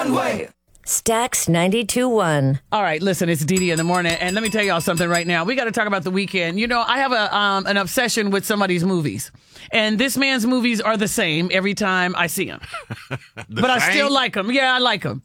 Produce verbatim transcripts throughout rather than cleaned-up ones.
one way. Stax ninety-two point one. All right, listen, it's Dee Dee in the morning, and let me tell y'all something right now. We got to talk about the weekend. You know, I have a um, an obsession with somebody's movies, and this man's movies are the same every time I see them. But I still like them. Yeah, I like them.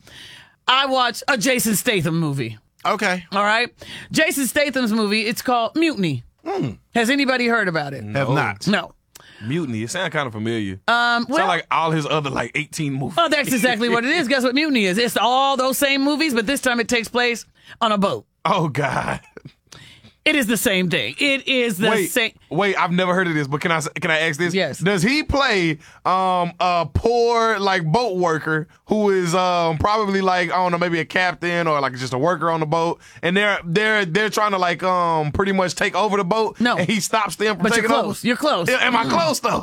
I watch a Jason Statham movie. Okay. All right? Jason Statham's movie, it's called Mutiny. Mm. Has anybody heard about it? Have not. No. Mutiny. It sounds kind of familiar. Um, well, sound like all his other like eighteen movies. Oh, that's exactly what it is. Guess what Mutiny is? It's all those same movies, but this time it takes place on a boat. Oh, God. It is the same thing. It is the wait, same. Wait, I've never heard of this, but can I can I ask this? Yes. Does he play um a poor like boat worker who is um probably like I don't know maybe a captain or like just a worker on the boat, and they're they're they're trying to like um pretty much take over the boat? No, and he stops them from but taking you're close. over. You're close. Yeah, am I close though?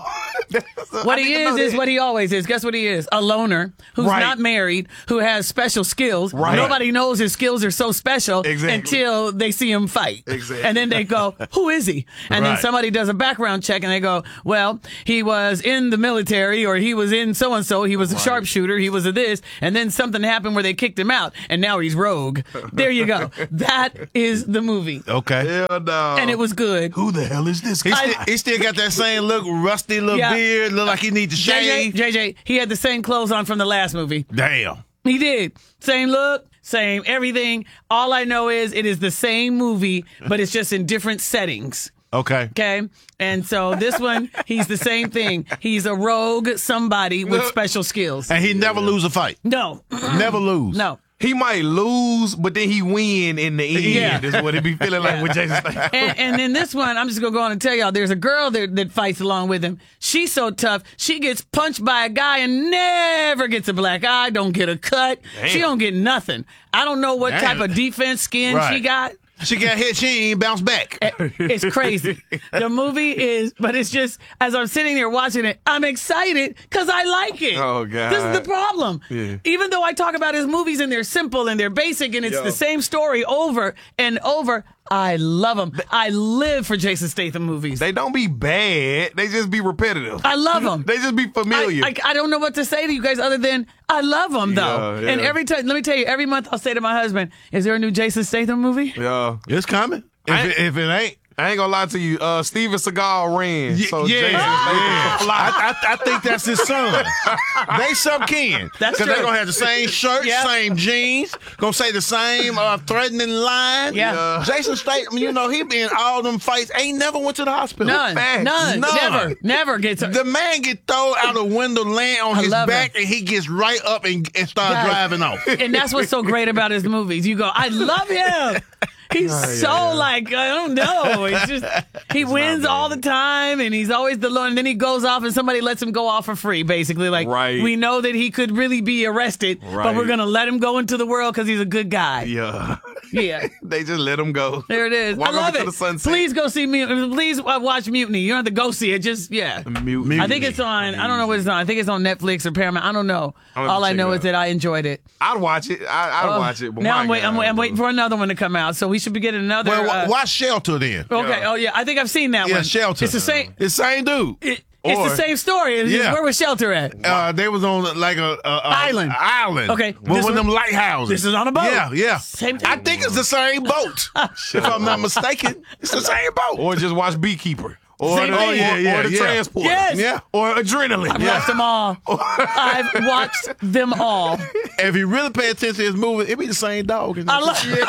What he is is what he always is. Guess what he is? A loner who's Right. not married, who has special skills. Right. Nobody knows his skills are so special Exactly. until they see him fight. Exactly. And then they go, who is he? And then Right. somebody does a background check and they go, well, he was in the military or he was in so-and-so. He was a sharpshooter. He was a this. And then something happened where they kicked him out and now he's rogue. There you go. That is the movie. Okay. Hell no. And it was good. Who the hell is this? He, I- still, he still got that same look, rusty little Yeah. beard, look like he need to J J, shave. J J, he had the same clothes on from the last movie. Damn. He did. Same look, same everything. All I know is it is the same movie, but it's just in different settings. Okay. Okay? And so this one, he's the same thing. He's a rogue somebody with special skills. And he never lose a fight. No. Never lose. No. He might lose, but then he win in the end. Yeah. Is what it be feeling like with Jason Statham. And, and in this one, I'm just going to go on and tell y'all, there's a girl that, that fights along with him. She's so tough. She gets punched by a guy and never gets a black eye, don't get a cut. Damn. She don't get nothing. I don't know what Damn. type of defense skin Right. she got. She got hit, she ain't bounce back. It's crazy. The movie is, but it's just, as I'm sitting there watching it, I'm excited because I like it. Oh, God. This is the problem. Yeah. Even though I talk about his movies and they're simple and they're basic and it's Yo. the same story over and over, I love them. I live for Jason Statham movies. They don't be bad. They just be repetitive. I love them. They just be familiar. I, I, I don't know what to say to you guys other than I love them though. Yeah, yeah. And every time, let me tell you, every month I'll say to my husband, "Is there a new Jason Statham movie?" yeah. It's coming. If, I- it, if it ain't. I ain't gonna lie to you. Uh, Steven Seagal ran. Y- so yeah, Jason yeah. Statham fly. I, I, I think that's his son. They some kin. That's Because they're true. going to have the same shirt, Yeah. same jeans, going to say the same uh, threatening line. Yeah. Yeah. Jason Statham, you know, he been in all them fights, ain't never went to the hospital. None, Facts. none, None. never, never gets. The man get thrown out a window, land on I his love back, him. and he gets right up and, and start Guys, driving off. And that's what's so great about his movies. You go, I love him. He's so like, I don't know. It's just, he wins all the time and he's always the lone. And then he goes off and somebody lets him go off for free, basically. Like, Right. we know that he could really be arrested, but Right. we're going to let him go into the world because he's a good guy. Yeah. Yeah. They just let him go. There it is. Walk I love over to it. the sunset. Please go see me. Please uh, watch Mutiny. You don't have to go see it. Just, yeah. Mutiny. I think it's on, I don't know what it's on. I think it's on Netflix or Paramount. I don't know. I'm gonna All I check know it is out. that I enjoyed it. I'd watch it. I, I'd Oh, watch it. But now my I'm, wait, I'm, God, wait- I'm waiting bro. for another one to come out, so we should be getting another. Well, uh, watch Shelter then. okay. Yeah. Oh yeah, I think I've seen that Yeah, one. Shelter. It's the same. It's same dude. It, it's Or- the same story. It's just, Yeah. where was Shelter at? Uh, they was on like a, a, a Island. a island. Okay, One this of one- them lighthouses. this is on a boat. Yeah, yeah. Same I thing. think it's the same boat. if I'm not mistaken, it's the same boat. Or just watch Beekeeper. Or Same the, thing. or, Oh, yeah, yeah, or the yeah. transport. Yes. Yeah. Or adrenaline. I've watched them all. I've watched them all. If you really pay attention to his movie, it be the same dog. I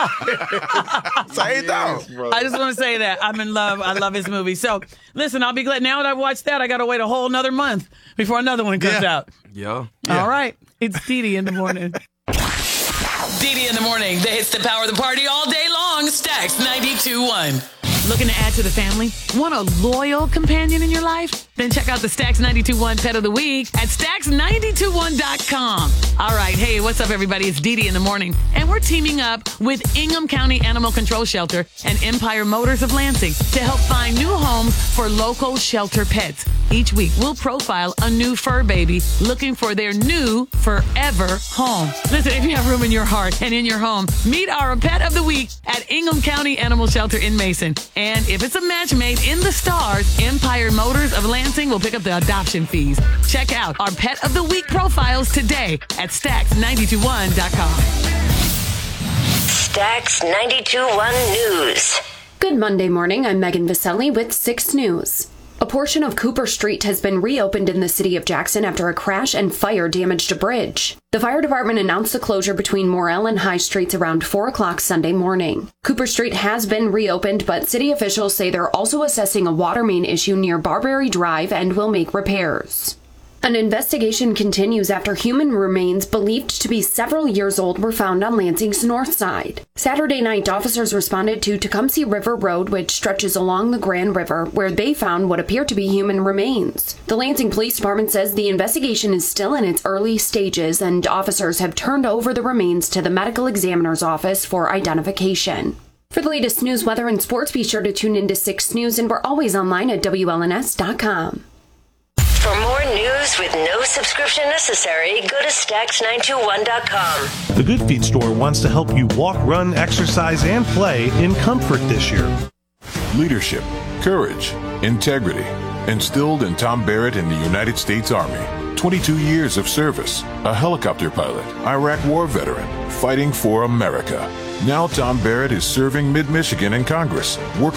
love. Same dog. I just want to say that I'm in love. I love his movie. So listen, I'll be glad. Now that I've watched that, I got to wait a whole another month before another one comes Yeah. out. Yeah. All right, it's Dee Dee in the morning. Dee Dee in the morning. That hits the power of the party all day long. Stax ninety-two point one. Looking to add to the family? Want a loyal companion in your life? Then check out the Stax ninety-two point one Pet of the Week at stax nine two one dot com. All right, hey, what's up, everybody? It's Dee Dee in the morning, and we're teaming up with Ingham County Animal Control Shelter and Empire Motors of Lansing to help find new homes for local shelter pets. Each week, we'll profile a new fur baby looking for their new forever home. Listen, if you have room in your heart and in your home, meet our Pet of the Week at Ingham County Animal Shelter in Mason. And if it's a match made in the stars, Empire Motors of Lansing will pick up the adoption fees. Check out our Pet of the Week profiles today at stax nine nine two one dot com. Stax ninety-two point one News. Good Monday morning. I'm Megan Viselli with six News. A portion of Cooper Street has been reopened in the city of Jackson after a crash and fire damaged a bridge. The fire department announced the closure between Morrell and High Streets around four o'clock Sunday morning. Cooper Street has been reopened, but city officials say they're also assessing a water main issue near Barberry Drive and will make repairs. An investigation continues after human remains believed to be several years old were found on Lansing's north side. Saturday night, officers responded to Tecumseh River Road, which stretches along the Grand River, where they found what appear to be human remains. The Lansing Police Department says the investigation is still in its early stages, and officers have turned over the remains to the medical examiner's office for identification. For the latest news, weather, and sports, be sure to tune into six News, and we're always online at W L N S dot com. For more news with no subscription necessary, go to Stax nine two one dot com. The Good Feet store wants to help you walk, run, exercise, and play in comfort this year. Leadership, courage, integrity, instilled in Tom Barrett in the United States Army. twenty-two years of service, a helicopter pilot, Iraq war veteran, fighting for America. Now Tom Barrett is serving Mid-Michigan in Congress, working